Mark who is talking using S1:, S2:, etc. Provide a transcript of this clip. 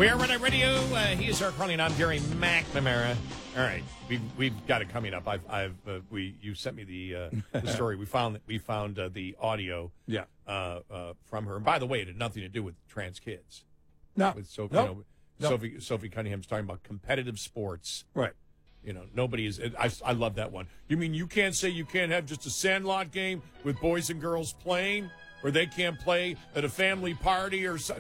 S1: We are Red Radio. He is our Carly, and I'm Gary McNamara. All right, we've got it coming up. You sent me the story. We found the audio.
S2: Yeah.
S1: From her. And by the way, it had nothing to do with trans kids.
S2: No.
S1: With Sophie,
S2: Nope.
S1: Sophie Cunningham's talking about competitive sports.
S2: Right.
S1: Nobody is. I love that one. You mean you can't say you can't have just a sandlot game with boys and girls playing, or they can't play at a family party or something?